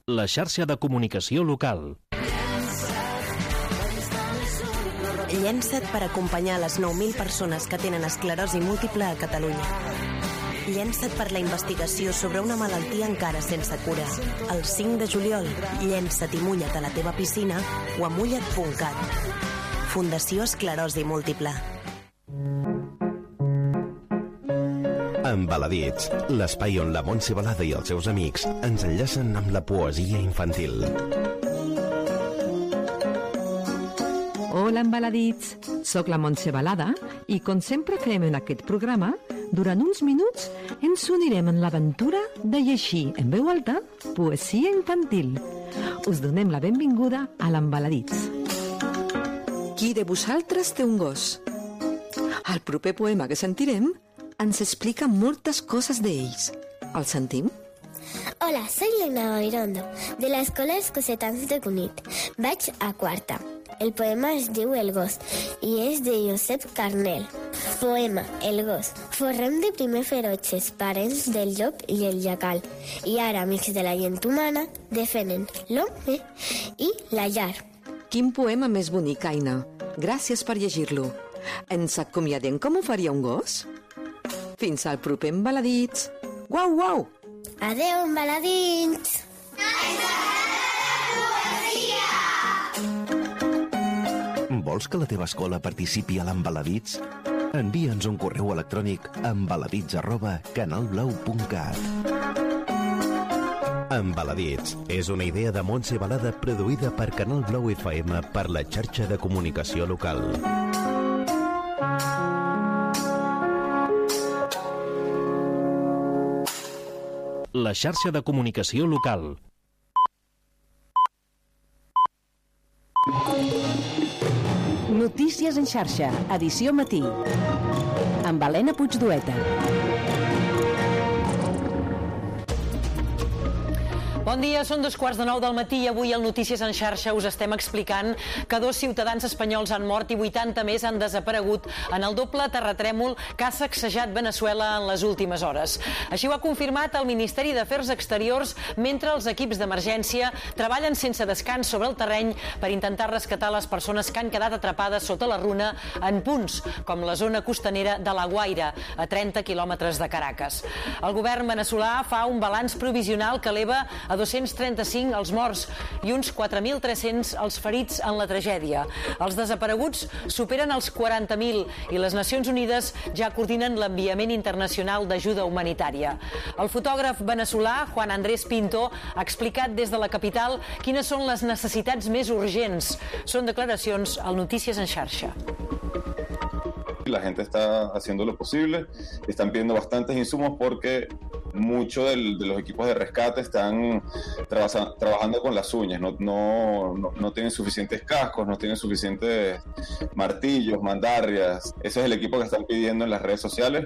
La xarxa de comunicació local. Llença't per acompanyar les 9.000 persones que tenen esclerosi múltiple a Catalunya. Llença't per la investigació sobre una malaltia encara sense cura. El 5 de juliol, llença't i mulla't a la teva piscina o a mulla't.cat. Fundació Esclerosi Múltiple. Embaladits, l'espai on la Montse Balada i els seus amics ens enllacen amb la poesia infantil. Hola, embaladits! Soc la Montse Balada i, com sempre fem en aquest programa, durant uns minuts ens unirem en l'aventura de llegir en veu alta poesia infantil. Us donem la benvinguda a l'Embaladits. Qui de vosaltres té un gos? El proper poema que sentirem ens explica moltes coses d'ells. El sentim? Hola, soy Lena Bairondo, de la Escola Escosetans de Cunit. Vaig a quarta. El poema es diu El gos i és de Josep Carnel. Poema El gos. Forrem de primer ferotges, parents del llop i el jacal. I ara, amics de la gent humana, defenen l'home i la llar. Quin poema més bonic, Aina. Gràcies per llegir-lo. Ens acomiadem com ho faria un gos? Fins al proper Embaladits. Guau, guau! Adeu, embaladits! Vols que la teva escola participi a l'Embaladits? Envia'ns un correu electrònic a embaladits@canalblau.cat. Embaladits és una idea de Montse Balada produïda per Canal Blau FM per la xarxa de comunicació local. La xarxa de comunicació local. Notícies en xarxa, edició matí. Amb Helena Puigdueta. Bon dia, són 2:15 del matí i avui al Notícies en xarxa us estem explicant que 2 ciutadans espanyols han mort i 80 més han desaparegut en el doble terratrèmol que ha sacsejat Veneçuela en les últimes hores. Així ho ha confirmat el Ministeri d'Afers Exteriors mentre els equips d'emergència treballen sense descans sobre el terreny per intentar rescatar les persones que han quedat atrapades sota la runa en punts com la zona costanera de La Guaira, a 30 quilòmetres de Caracas. El govern veneçolà fa un balanç provisional que eleva a 235 els morts i uns 4.300 els ferits en la tragèdia. Els desapareguts superen els 40.000 i les Nacions Unides ja coordinen l'enviament internacional d'ajuda humanitària. El fotògraf veneçolà Juan Andrés Pinto ha explicat des de la capital quines són les necessitats més urgents. Són declaracions al Notícies en xarxa. La gente está haciendo lo posible, están pidiendo bastantes insumos porque muchos de los equipos de rescate están trabajando con las uñas, no tienen suficientes cascos, no tienen suficientes martillos, mandarrias. Ese es el equipo que están pidiendo en las redes sociales.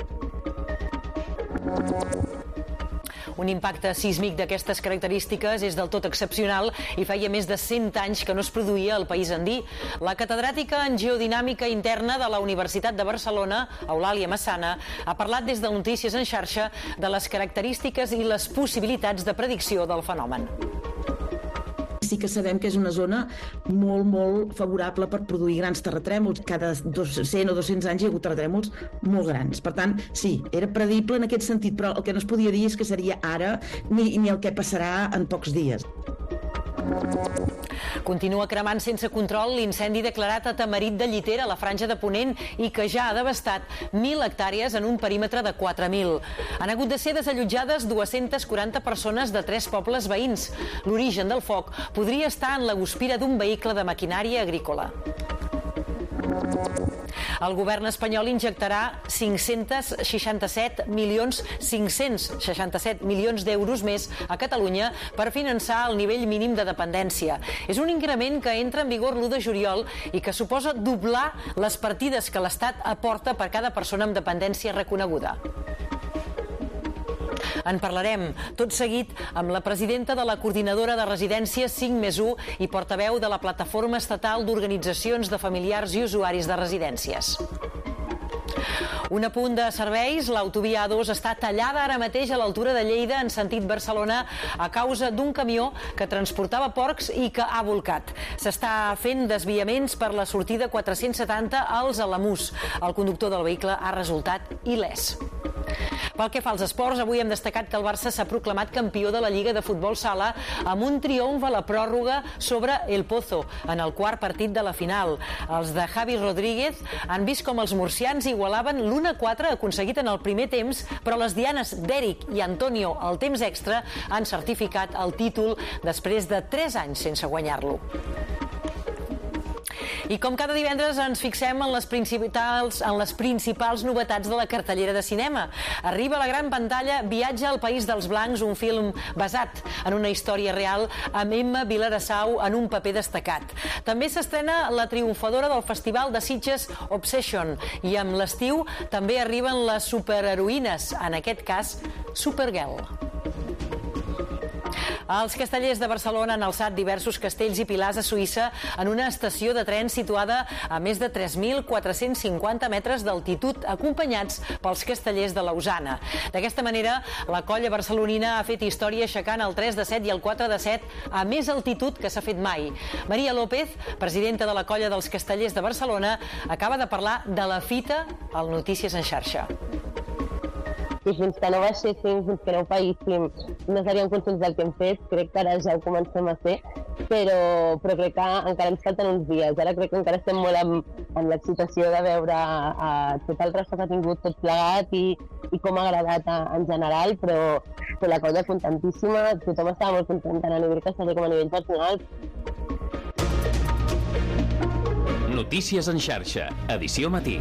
Un impacte sísmic d'aquestes característiques és del tot excepcional i feia més de 100 anys que no es produïa al país andí. La catedràtica en geodinàmica interna de la Universitat de Barcelona, Eulàlia Massana, ha parlat des de Notícies en xarxa de les característiques i les possibilitats de predicció del fenomen. Sí que sabem que és una zona molt favorable per produir grans terratrèmols. Cada 100 o 200 anys hi ha hagut terratrèmols molt grans. Per tant, sí, era predible en aquest sentit, però el que no es podia dir és que seria ara ni el que passarà en pocs dies. Continua cremant sense control l'incendi declarat a Tamarit de Llitera, a la Franja de Ponent, i que ja ha devastat 1.000 hectàrees en un perímetre de 4.000. Han hagut de ser desallotjades 240 persones de 3 pobles veïns. L'origen del foc podria estar en la guspira d'un vehicle de maquinària agrícola. El govern espanyol injectarà 567 milions d'euros més a Catalunya per finançar el nivell mínim de dependència. És un increment que entra en vigor l'1 de juliol i que suposa doblar les partides que l'Estat aporta per cada persona amb dependència reconeguda. En parlarem tot seguit amb la presidenta de la Coordinadora de Residències 5+1 i portaveu de la Plataforma Estatal d'Organitzacions de Familiars i Usuaris de Residències. Un apunt de serveis, l'autovia A2 està tallada ara mateix a l'altura de Lleida en sentit Barcelona a causa d'un camió que transportava porcs i que ha volcat. S'està fent desviaments per la sortida 470 als Alamús. El conductor del vehicle ha resultat il·lès. Pel que fa als esports, avui hem destacat que el Barça s'ha proclamat campió de la Lliga de Futbol Sala amb un triomf a la pròrroga sobre El Pozo, en el quart partit de la final. Els de Javi Rodríguez han vist com els murcians igualaven l'1-4 aconseguit en el primer temps, però les dianes d'Eric i Antonio al temps extra han certificat el títol després de 3 anys sense guanyar-lo. I com cada divendres ens fixem en les principals novetats de la cartellera de cinema. Arriba a la gran pantalla Viatge al País dels Blancs, un film basat en una història real amb Emma Vilarassau en un paper destacat. També s'estrena la triomfadora del Festival de Sitges Obsession i amb l'estiu també arriben les superheroïnes, en aquest cas Supergirl. Els castellers de Barcelona han alçat diversos castells i pilars a Suïssa en una estació de tren situada a més de 3.450 metres d'altitud, acompanyats pels castellers de Lausana. D'aquesta manera, la colla barcelonina ha fet història aixecant el 3 de 7 i el 4 de 7 a més altitud que s'ha fet mai. Maria López, presidenta de la colla dels castellers de Barcelona, acaba de parlar de la fita al Notícies en xarxa. I fins que no baixéssim, fins que no ho paguéssim, no seríem conscients del que hem fet. Crec que ara ja ho comencem a fer, però crec que encara ens falten uns dies. Ara crec que encara estem molt en l'excitació de veure tot el resta que ha tingut tot plegat i com ha agradat en general, però la colla contentíssima, tothom estava molt content tant a nivell casteller com a nivell personal. Notícies en xarxa, edició matí.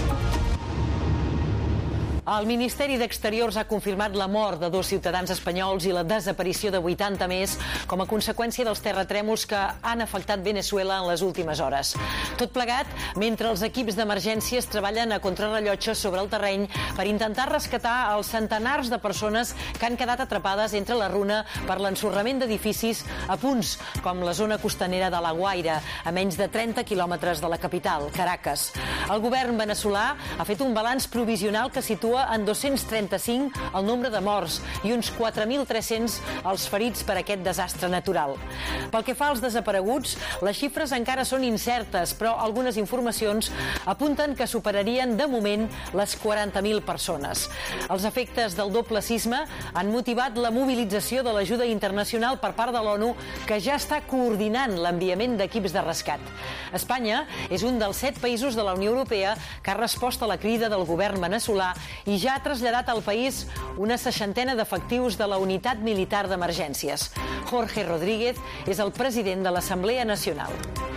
El Ministeri d'Exteriors ha confirmat la mort de 2 ciutadans espanyols i la desaparició de 80 més com a conseqüència dels terratrèmols que han afectat Venezuela en les últimes hores. Tot plegat, mentre els equips d'emergències treballen a contrarrellotge sobre el terreny per intentar rescatar els centenars de persones que han quedat atrapades entre la runa per l'ensorrament d'edificis a punts com la zona costanera de La Guaira, a menys de 30 quilòmetres de la capital, Caracas. El govern veneçolà ha fet un balanç provisional que situa en 235 el nombre de morts i uns 4.300 els ferits per aquest desastre natural. Pel que fa als desapareguts, les xifres encara són incertes, però algunes informacions apunten que superarien de moment les 40.000 persones. Els efectes del doble sisme han motivat la mobilització de l'ajuda internacional per part de l'ONU, que ja està coordinant l'enviament d'equips de rescat. Espanya és un dels 7 països de la Unió Europea que ha respost a la crida del govern veneçolà i ja ha traslladat al país una 60ena d'efectius de la Unitat Militar d'Emergències. Jorge Rodríguez és el president de l'Assemblea Nacional.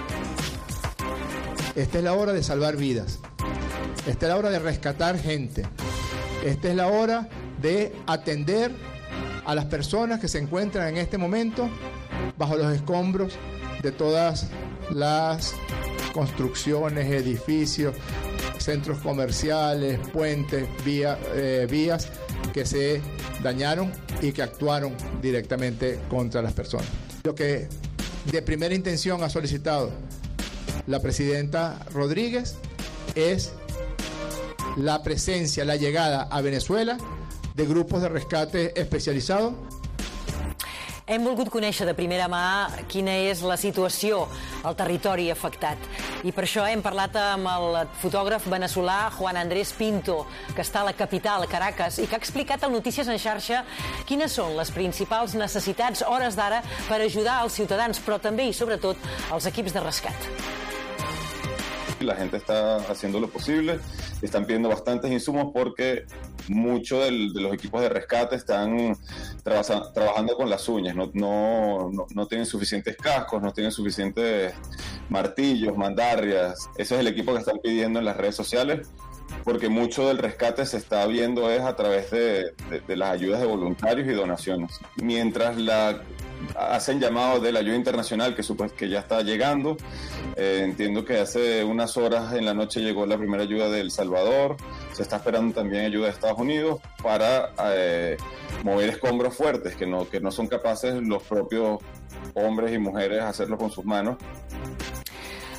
Esta es la hora de salvar vidas. Esta es la hora de rescatar gente. Esta es la hora de atender a las personas que se encuentran en este momento bajo los escombros de todas las construcciones, edificios, centros comerciales, puentes, vías que se dañaron y que actuaron directamente contra las personas. Lo que de primera intención ha solicitado la presidenta Rodríguez es la presencia, la llegada a Venezuela de grupos de rescate especializados. Hem volgut conèixer de primera mà quina és la situació al territori afectat. I per això hem parlat amb el fotògraf veneçolà Juan Andrés Pinto, que està a la capital, Caracas, i que ha explicat a Notícies en xarxa quines són les principals necessitats hores d'ara per ajudar als ciutadans, però també i sobretot als equips de rescat. La gente está haciendo lo posible, están pidiendo bastantes insumos porque muchos de los equipos de rescate están trabajando con las uñas, no tienen suficientes cascos, no tienen suficientes martillos, mandarrias. Ese es el equipo que están pidiendo en las redes sociales, porque mucho del rescate se está viendo es a través de las ayudas de voluntarios y donaciones. Mientras hacen llamado de la ayuda internacional que ya está llegando. Entiendo que hace unas horas en la noche llegó la primera ayuda de El Salvador. Se está esperando también ayuda de Estados Unidos para mover escombros fuertes que no son capaces los propios hombres y mujeres hacerlo con sus manos.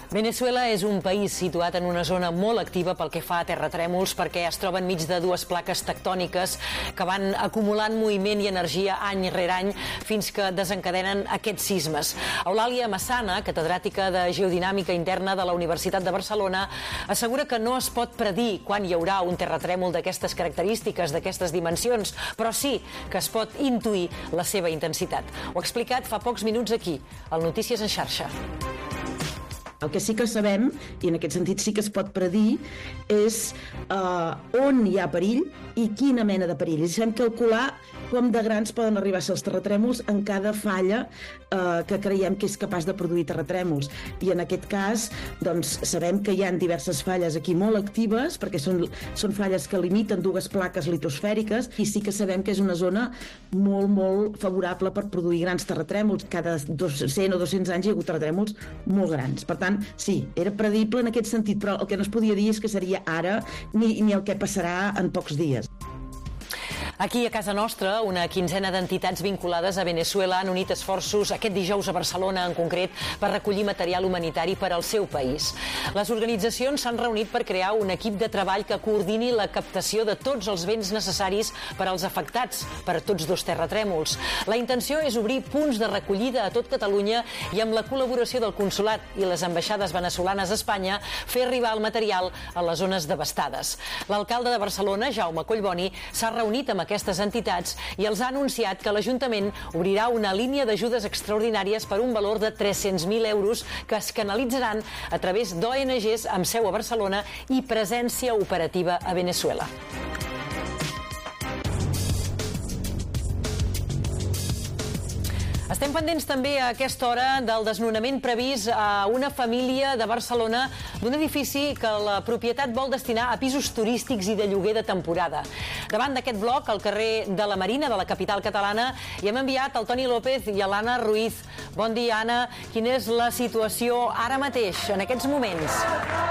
Veneçuela és un país situat en una zona molt activa pel que fa a terratrèmols, perquè es troba enmig de dues plaques tectòniques que van acumulant moviment i energia any rere any fins que desencadenen aquests sismes. Eulàlia Massana, catedràtica de Geodinàmica Interna de la Universitat de Barcelona, assegura que no es pot predir quan hi haurà un terratrèmol d'aquestes característiques, d'aquestes dimensions, però sí que es pot intuir la seva intensitat. Ho ha explicat fa pocs minuts aquí, al Notícies en xarxa. El que sí que sabem, i en aquest sentit sí que es pot predir, és on hi ha perill i quina mena de perill. I sabem calcular com de grans poden arribar a ser els terratrèmols en cada falla que creiem que és capaç de produir terratrèmols. I en aquest cas, doncs, sabem que hi ha diverses falles aquí molt actives, perquè són falles que limiten dues plaques litosfèriques, i sí que sabem que és una zona molt, molt favorable per produir grans terratrèmols. Cada 100 o 200 anys hi ha hagut terratrèmols molt grans. Per tant, sí, era predible en aquest sentit, però el que no es podia dir és que seria ara ni el que passarà en pocs dies. Aquí, a casa nostra, una quinzena d'entitats vinculades a Veneçuela han unit esforços aquest dijous a Barcelona, en concret, per recollir material humanitari per al seu país. Les organitzacions s'han reunit per crear un equip de treball que coordini la captació de tots els béns necessaris per als afectats per tots dos terratrèmols. La intenció és obrir punts de recollida a tot Catalunya i, amb la col·laboració del Consolat i les ambaixades veneçolanes a Espanya, fer arribar el material a les zones devastades. L'alcalde de Barcelona, Jaume Collboni, s'ha reunit amb aquestes entitats i els ha anunciat que l'Ajuntament obrirà una línia d'ajudes extraordinàries per un valor de 300.000 euros que es canalitzaran a través d'ONGs amb seu a Barcelona i presència operativa a Veneçuela. Estem pendents també a aquesta hora del desnonament previst a una família de Barcelona d'un edifici que la propietat vol destinar a pisos turístics i de lloguer de temporada. Davant d'aquest bloc, al carrer de la Marina de la capital catalana, hi hem enviat el Toni López i l'Anna Ruiz. Bon dia, Anna. Quina és la situació ara mateix, en aquests moments?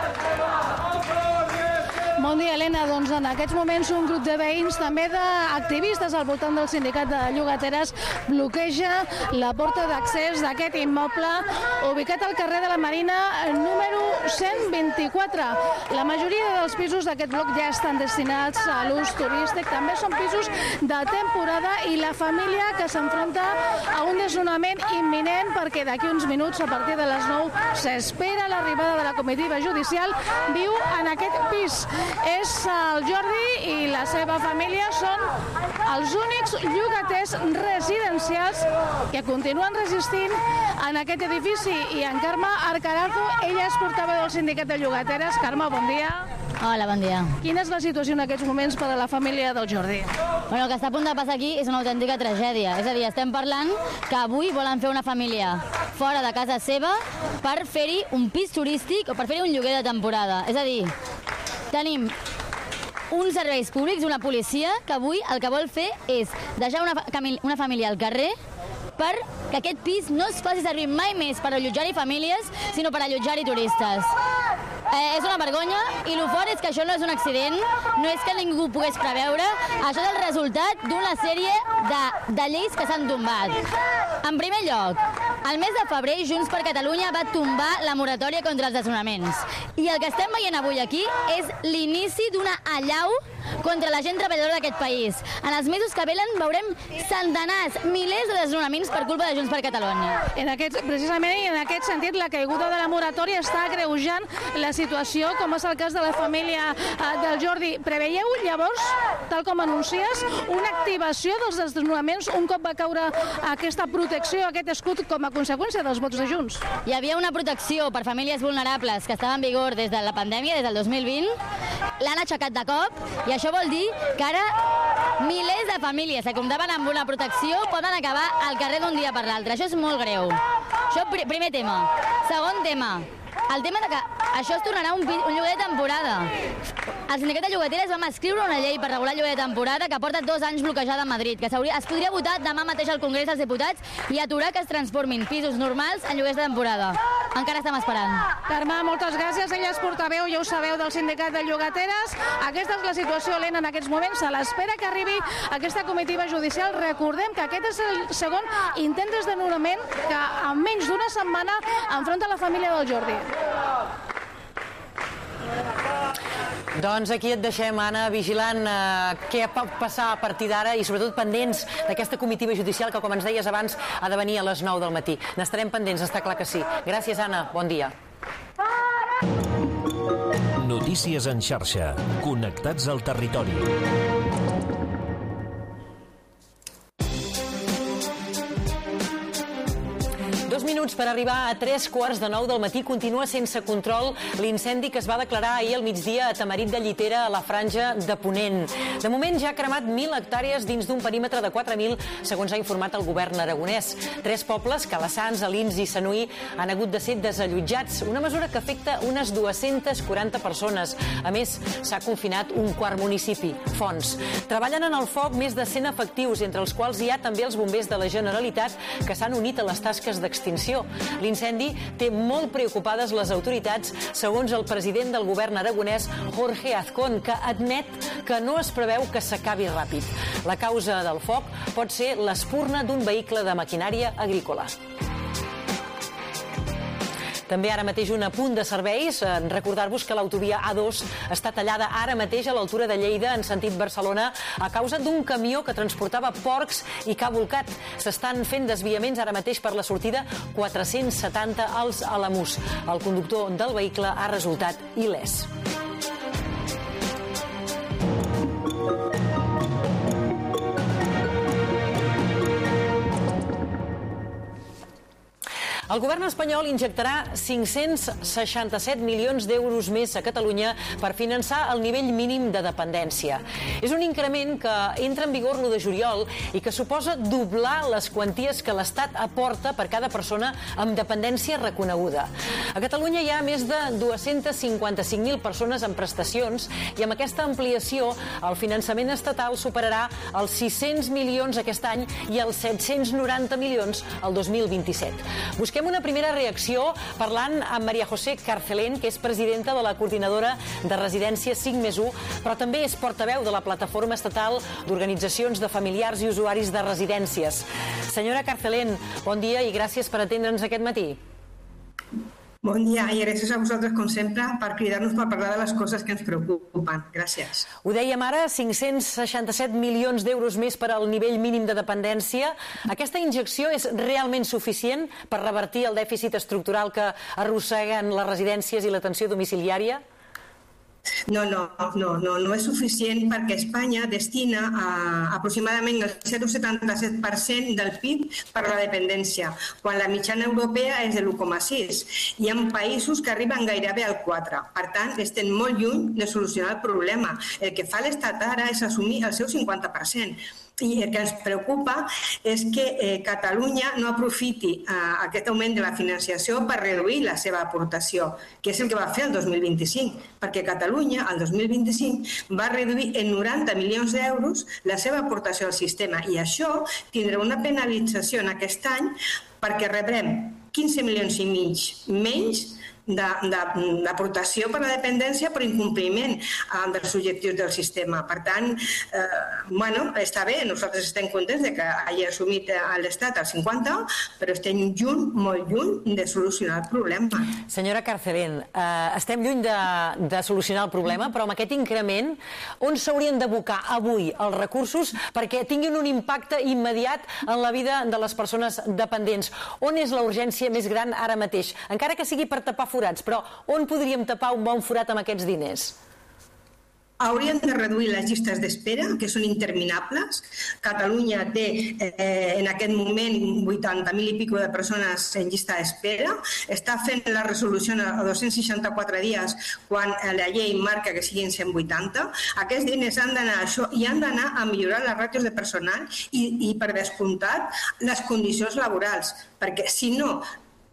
Bon dia, Helena. Doncs en aquests moments un grup de veïns, també d'activistes al voltant del sindicat de llogateres, bloqueja la porta d'accés d'aquest immoble ubicat al carrer de la Marina número 124. La majoria dels pisos d'aquest bloc ja estan destinats a l'ús turístic. També són pisos de temporada i la família que s'enfronta a un desnonament imminent perquè d'aquí uns minuts, a partir de les 9, s'espera l'arribada de la comitiva judicial, viu en aquest pis. És el Jordi i la seva família són els únics llogaters residencials que continuen resistint en aquest edifici. I en Carme Arcarazo, ella és portaveu del sindicat de llogateres. Carme, bon dia. Hola, bon dia. Quina és la situació en aquests moments per a la família del Jordi? Bueno, el que està a punt de passar aquí és una autèntica tragèdia. És a dir, estem parlant que avui volen fer una família fora de casa seva per fer-hi un pis turístic o per fer-hi un lloguer de temporada. És a dir, tenim uns serveis públics, una policia, que avui el que vol fer és deixar una família al carrer perquè aquest pis no es faci servir mai més per allotjar-hi famílies, sinó per allotjar-hi turistes. És una vergonya i el fort és que això no és un accident, no és que ningú pogués preveure, això és el resultat d'una sèrie de lleis que s'han tombat. En primer lloc, el mes de febrer Junts per Catalunya va tombar la moratòria contra els desnonaments. I el que estem veient avui aquí és l'inici d'una allau contra la gent treballadora d'aquest país. En els mesos que venen veurem centenars, milers de desnonaments per culpa de Junts per Catalunya. Precisament, i en aquest sentit, la caiguda de la moratòria està agreujant la situació, com és el cas de la família del Jordi. Preveieu, llavors, tal com anuncies, una activació dels desnonaments un cop va caure aquesta protecció, aquest escut, com a conseqüència dels vots de Junts? Hi havia una protecció per famílies vulnerables que estava en vigor des de la pandèmia, des del 2020. L'han aixecat de cop i això vol dir que ara milers de famílies que comptaven amb una protecció poden acabar al carrer d'un dia per l'altre. Això és molt greu. Això, primer tema. Segon tema, el tema de que això es tornarà un lloguer de temporada. El sindicat de llogateres vam escriure una llei per regular el lloguer de temporada que porta 2 anys bloquejada a Madrid, que es podria votar demà mateix al Congrés dels Diputats i aturar que es transformin pisos normals en lloguers de temporada. Encara estem esperant. Carme, moltes gràcies. Ella és portaveu, ja ho sabeu, del sindicat de llogateres. Aquesta és la situació, Helena, en aquests moments. A l'espera que arribi aquesta comitiva judicial. Recordem que aquest és el segon intent de desnonament que en menys d'una setmana enfronta la família del Jordi. Doncs aquí et deixem, Anna, vigilant què pot passar a partir d'ara i sobretot pendents d'aquesta comitiva judicial que, com ens deies abans, ha de venir a les 9 del matí. N'estarem pendents, està clar que sí. Gràcies, Anna. Bon dia. Notícies en xarxa. Connectats al territori. 2 minuts per arribar a 8:45 del matí. Continua sense control l'incendi que es va declarar ahir al migdia a Tamarit de Llitera, a la franja de Ponent. De moment ja ha cremat 1.000 hectàrees dins d'un perímetre de 4.000, segons ha informat el govern aragonès. 3 pobles, Calassanç, Alins i Sanuí, han hagut de ser desallotjats, una mesura que afecta unes 240 persones. A més, s'ha confinat un quart municipi, Fonts. Treballen en el foc més de 100 efectius, entre els quals hi ha també els bombers de la Generalitat que s'han unit a les tasques d'extinció. L'incendi té molt preocupades les autoritats, segons el president del govern aragonès, Jorge Azcón, que admet que no es preveu que s'acabi ràpid. La causa del foc pot ser l'espurna d'un vehicle de maquinària agrícola. També ara mateix un apunt de serveis. Recordar-vos que l'autovia A2 està tallada ara mateix a l'altura de Lleida en sentit Barcelona a causa d'un camió que transportava porcs i que ha bolcat. S'estan fent desviaments ara mateix per la sortida 470 als Alamús. El conductor del vehicle ha resultat il·lès. El govern espanyol injectarà 567 milions d'euros més a Catalunya per finançar el nivell mínim de dependència. És un increment que entra en vigor l'1 de juliol i que suposa doblar les quanties que l'Estat aporta per cada persona amb dependència reconeguda. A Catalunya hi ha més de 255.000 persones amb prestacions i amb aquesta ampliació el finançament estatal superarà els 600 milions aquest any i els 790 milions el 2027. Busquem una primera reacció parlant amb María José Carcelén, que és presidenta de la Coordinadora de Residències 5+1, però també és portaveu de la Plataforma Estatal d'Organitzacions de Familiars i Usuaris de Residències. Senyora Carcelén, bon dia i gràcies per atendre'ns aquest matí. Bon dia i gràcies a vosaltres, com sempre, per cridar-nos per parlar de les coses que ens preocupen. Gràcies. Ho dèiem ara, 567 milions d'euros més per al nivell mínim de dependència. Aquesta injecció és realment suficient per revertir el dèficit estructural que arrosseguen les residències i l'atenció domiciliària? No és suficient perquè Espanya destina aproximadament el 0,77% del PIB per a la dependència, quan la mitjana europea és de l'1,6%. Hi ha països que arriben gairebé al 4%. Per tant, estem molt lluny de solucionar el problema. El que fa l'Estat ara és assumir el seu 50%. I el que ens preocupa és que Catalunya no aprofiti aquest augment de la financiació per reduir la seva aportació, que és el que va fer el 2025, perquè Catalunya, el 2025, va reduir en 90 milions d'euros la seva aportació al sistema i això tindrà una penalització en aquest any perquè rebrem 15 milions i mig menys d'aportació per a la dependència per incompliment dels objectius del sistema. Per tant, està bé, nosaltres estem contents que hagi assumit l'Estat el 50%, però estem molt lluny de solucionar el problema. Senyora Carcelén, estem lluny de solucionar el problema, però amb aquest increment, on s'haurien d'abocar avui els recursos perquè tinguin un impacte immediat en la vida de les persones dependents? On és la urgència més gran ara mateix? Encara que sigui per tapar forats, però on podríem tapar un bon forat amb aquests diners? Haurien de reduir les llistes d'espera, que són interminables. Catalunya té en aquest moment 80.000 i pico de persones en llista d'espera. Està fent la resolució a 264 dies quan la llei marca que siguin 180. Aquests diners han d'anar a això i han d'anar a millorar les ràtios de personal i per descomptat, les condicions laborals. Perquè si no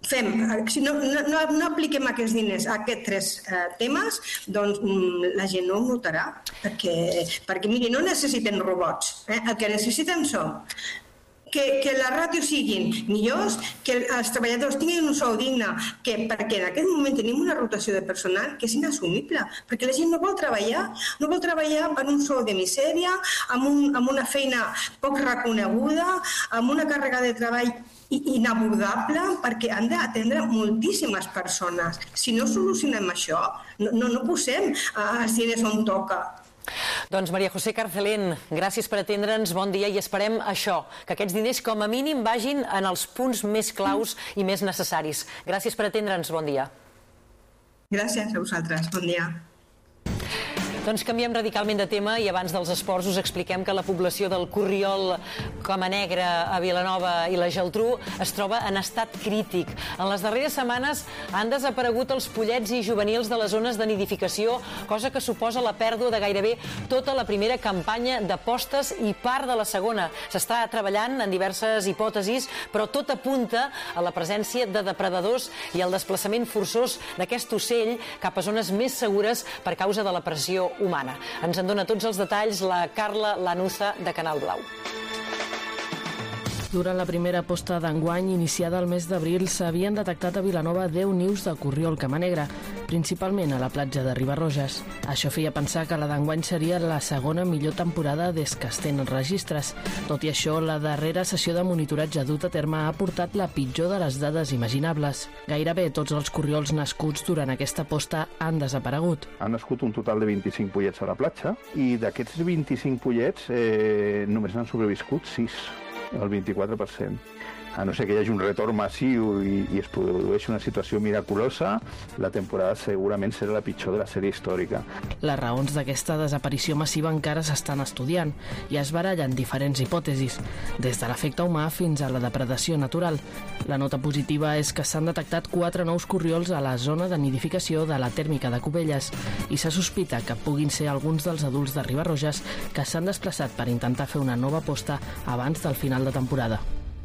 no apliquem aquests diners a aquests 3 temes, doncs la gent no ho notarà, perquè miri, no necessiten robots, el que necessiten són que les ràtios siguin millors, que els treballadors tinguin un sou digne, perquè en aquest moment tenim una rotació de personal que és inassumible, perquè la gent no vol treballar per un sou de misèria, amb una feina poc reconeguda, amb una càrrega de treball inabordable, perquè han d'atendre moltíssimes persones. Si no solucionem això, no posem els diners on toca. Doncs María José Carcelén, gràcies per atendre'ns, bon dia, i esperem això, que aquests diners com a mínim vagin en els punts més claus i més necessaris. Gràcies per atendre'ns, bon dia. Gràcies a vosaltres, bon dia. Doncs canviem radicalment de tema i abans dels esports us expliquem que la població del Corriol, Camanegre, a Vilanova i la Geltrú es troba en estat crític. En les darreres setmanes han desaparegut els pollets i juvenils de les zones de nidificació, cosa que suposa la pèrdua de gairebé tota la primera campanya de postes i part de la segona. S'està treballant en diverses hipòtesis, però tot apunta a la presència de depredadors i al desplaçament forçós d'aquest ocell cap a zones més segures per causa de la pressió humana. Ens en dona tots els detalls la Carla Lanuza, de Canal Blau. Durant la primera posta d'enguany, iniciada el mes d'abril, s'havien detectat a Vilanova 10 nius de corriol camanegre, principalment a la platja de Ribarroges. Això feia pensar que la d'enguany seria la segona millor temporada des que es tenen registres. Tot i això, la darrera sessió de monitoratge dut a terme ha portat la pitjor de les dades imaginables. Gairebé tots els corriols nascuts durant aquesta posta han desaparegut. Han nascut un total de 25 pollets a la platja i d'aquests 25 pollets només n'han sobreviscut 6. El 24%. A no ser que hi hagi un retorn massiu i es produeixi una situació miraculosa, la temporada segurament serà la pitjor de la sèrie històrica. Les raons d'aquesta desaparició massiva encara s'estan estudiant i es barallen diferents hipòtesis, des de l'efecte humà fins a la depredació natural. La nota positiva és que s'han detectat 4 nous corriols a la zona de nidificació de la tèrmica de Cubelles i se sospita que puguin ser alguns dels adults de Ribarroges que s'han desplaçat per intentar fer una nova posta abans del final de temporada.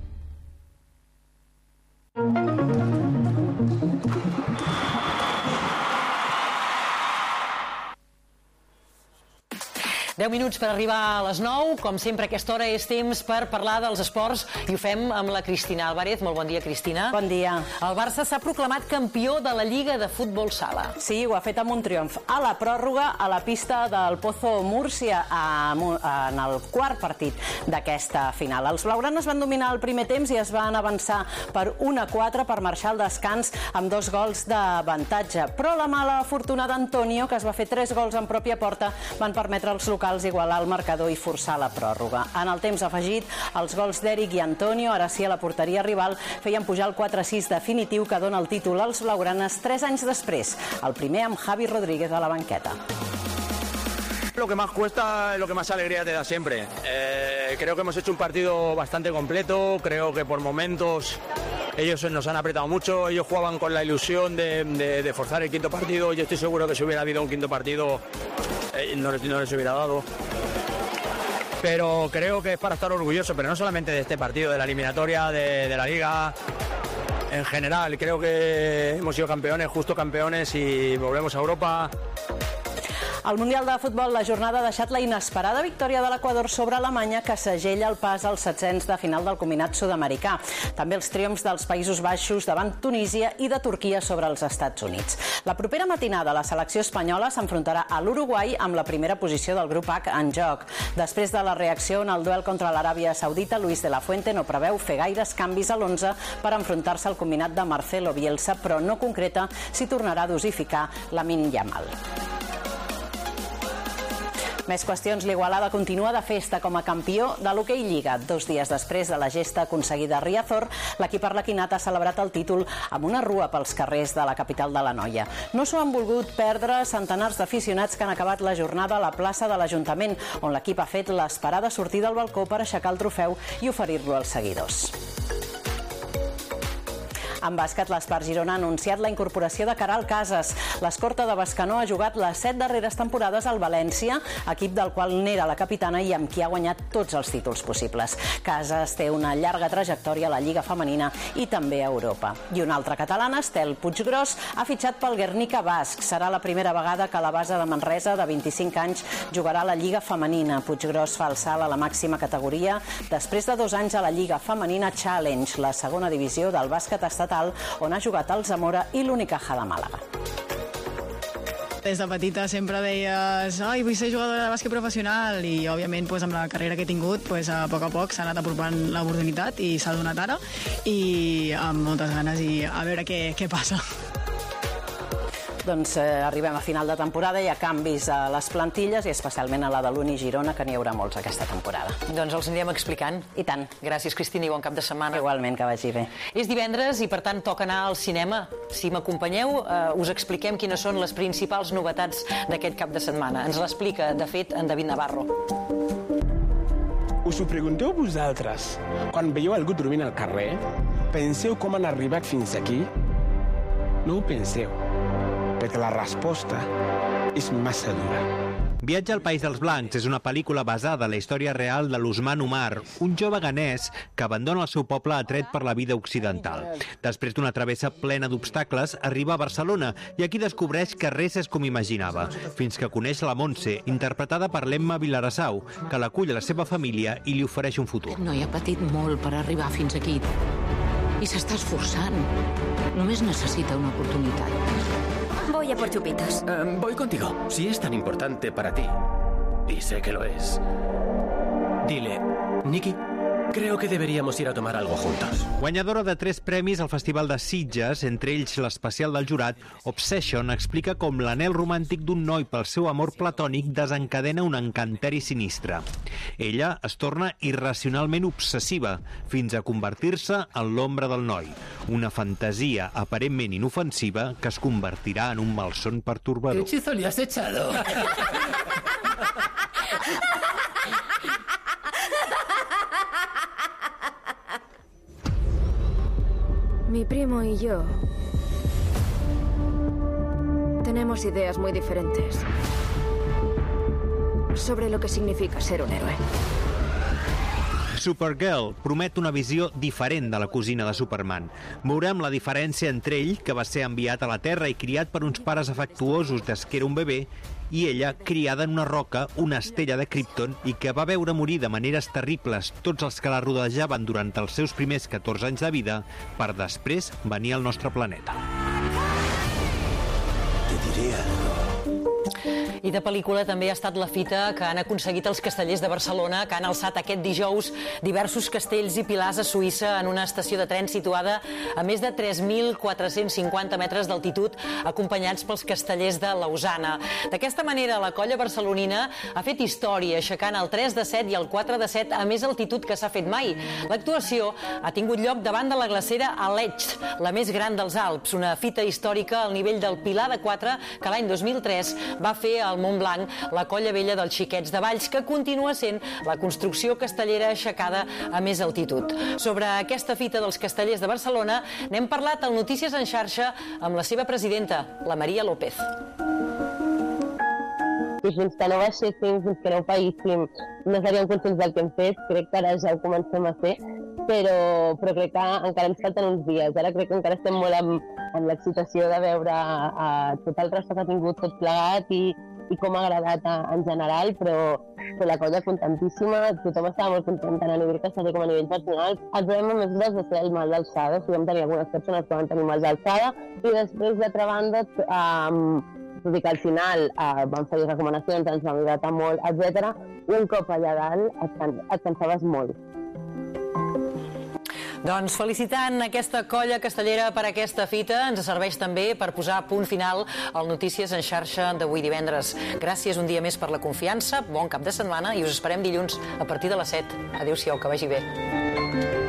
10 minuts per arribar a les 9. Com sempre, a aquesta hora és temps per parlar dels esports i ho fem amb la Cristina Álvarez. Molt bon dia, Cristina. Bon dia. El Barça s'ha proclamat campió de la Lliga de Futbol Sala. Sí, ho ha fet amb un triomf a la pròrroga a la pista del Pozo Múrcia en el quart partit d'aquesta final. Els blaugranes van dominar el primer temps i es van avançar per 1-4 per marxar al descans amb 2 gols d'avantatge. Però la mala fortuna d'Antonio, que es va fer 3 gols en pròpia porta, van permetre als locals igualar el marcador i forçar la pròrroga. En el temps afegit, els gols d'Eric i Antonio, ara sí a la porteria rival, feien pujar el 4-6 definitiu que dona el títol als blaugranes 3 anys després, el primer amb Javi Rodríguez a la banqueta. Lo que más cuesta es lo que más alegría te da siempre. Creo que hemos hecho un partido bastante completo, creo que por momentos ellos nos han apretado mucho, ellos jugaban con la ilusión de forzar el quinto partido, yo estoy seguro que si hubiera habido un quinto partido no les hubiera dado. Pero creo que es para estar orgulloso, pero no solamente de este partido, de la eliminatoria, de la Liga. En general, creo que hemos sido campeones, justo campeones, y volvemos a Europa. Al Mundial de Futbol, la jornada ha deixat la inesperada victòria de l'Equador sobre Alemanya, que segella el pas als setzents de final del combinat sud-americà. També els triomfs dels Països Baixos davant Tunísia i de Turquia sobre els Estats Units. La propera matinada, la selecció espanyola s'enfrontarà a l'Uruguai amb la primera posició del grup H en joc. Després de la reacció en el duel contra l'Aràbia Saudita, Luis de la Fuente no preveu fer gaires canvis a l'11 per enfrontar-se al combinat de Marcelo Bielsa, però no concreta si tornarà a dosificar Lamine Yamal. Més qüestions, l'Igualada continua de festa com a campió de l'Hoquei Lliga. 2 dies després de la gesta aconseguida a Riazor, l'equip arlequinat ha celebrat el títol amb una rua pels carrers de la capital de l'Anoia. No s'ho han volgut perdre centenars d'aficionats que han acabat la jornada a la plaça de l'Ajuntament, on l'equip ha fet l'esperada sortida al balcó per aixecar el trofeu i oferir-lo als seguidors. En bàsquet, l'Espart Girona ha anunciat la incorporació de Caral Casas. L'escorta de Bescanó ha jugat les 7 darreres temporades al València, equip del qual n'era la capitana i amb qui ha guanyat tots els títols possibles. Casas té una llarga trajectòria a la Lliga femenina i també a Europa. I una altra catalana, Estel Puiggròs, ha fitxat pel Guernica basc. Serà la primera vegada que la base de Manresa, de 25 anys, jugarà a la Lliga femenina. Puiggròs fa el salt a la màxima categoria després de 2 anys a la Lliga femenina Challenge, la segona divisió del bàsquet estatal, on ha jugat el Zamora i l'Unicaja de Màlaga. Des de petita sempre deies vull ser jugadora de bàsquet professional i, òbviament, amb la carrera que he tingut, a poc s'ha anat apropant l'oportunitat i s'ha donat ara i amb moltes ganes i a veure què passa. Doncs arribem a final de temporada, hi ha canvis a les plantilles i especialment a la de l'Uni Girona, que n'hi haurà molts aquesta temporada. Doncs els anirem explicant. I tant. Gràcies, Cristina, i bon cap de setmana. Igualment, que vagi bé. És divendres i, per tant, toca anar al cinema. Si m'acompanyeu, us expliquem quines són les principals novetats d'aquest cap de setmana. Ens l'explica, de fet, en David Navarro. Us ho pregunteu vosaltres. Quan veieu algú dormint al carrer, penseu com han arribat fins aquí? No ho penseu, perquè la resposta és massa dura. Viatge al País dels Blancs és una pel·lícula basada en la història real de l'Usman Umar, un jove ghanès que abandona el seu poble atret per la vida occidental. Després d'una travessa plena d'obstacles, arriba a Barcelona i aquí descobreix que res és com imaginava, fins que coneix la Montse, interpretada per l'Emma Vilarassau, que l'acull a la seva família i li ofereix un futur. Aquest noi ha patit molt per arribar fins aquí i s'està esforçant. Només necessita una oportunitat. Voy a por chupitos. Voy contigo. Si es tan importante para ti, y sé que lo es, dile, Nikki, creo que deberíamos ir a tomar algo juntos. Guanyadora de 3 premis al Festival de Sitges, entre ells l'especial del jurat, Obsession explica com l'anhel romàntic d'un noi pel seu amor platònic desencadena un encanteri sinistre. Ella es torna irracionalment obsessiva, fins a convertir-se en l'ombra del noi. Una fantasia aparentment inofensiva que es convertirà en un malson pertorbador. ¿Qué hechizo le has echado? Mi primo y yo tenemos ideas muy diferentes sobre lo que significa ser un héroe. Supergirl promet una visió diferent de la cosina de Superman. Veurem la diferència entre ell, que va ser enviat a la Terra i criat per uns pares afectuosos des que era un bebè, i ella, criada en una roca, una estella de Krypton, i que va veure morir de maneres terribles tots els que la rodejaven durant els seus primers 14 anys de vida, per després venir al nostre planeta. Te diré algo. I de pel·lícula també ha estat la fita que han aconseguit els castellers de Barcelona, que han alçat aquest dijous diversos castells i pilars a Suïssa en una estació de tren situada a més de 3.450 metres d'altitud, acompanyats pels castellers de Lausana. D'aquesta manera, la colla barcelonina ha fet història, aixecant el 3 de 7 i el 4 de 7 a més altitud que s'ha fet mai. L'actuació ha tingut lloc davant de la glacera Aletsch, la més gran dels Alps, una fita històrica al nivell del Pilar de 4 que l'any 2003 va fer al Montblanc la colla vella dels Xiquets de Valls, que continua sent la construcció castellera aixecada a més altitud. Sobre aquesta fita dels castellers de Barcelona n'hem parlat al Notícies en xarxa amb la seva presidenta, la Maria López. I fins que no baixéssim, fins que no ho paguéssim, no seríem conscients del que hem fet. Crec que ara ja ho comencem a fer, però crec que encara ens falten uns dies. Ara crec que encara estem molt amb l'excitació de veure tot el resta que ha tingut tot plegat i com ha agradat en general, però la colla contentíssima, tothom estava molt content tant a nivell casteller com a nivell personal. El problema més gros va ser el mal d'alçada, o sigui, vam tenir algunes persones que van tenir mal d'alçada, i després, d'altra banda, tot i que al final vam fer recomanacions, ens vam hidratar molt, etc. I un cop allà dalt et cansaves molt. Doncs felicitant aquesta colla castellera per aquesta fita, ens serveix també per posar punt final al Notícies en xarxa d'avui divendres. Gràcies un dia més per la confiança, bon cap de setmana i us esperem dilluns a partir de les 7. Adéu-siau, que vagi bé.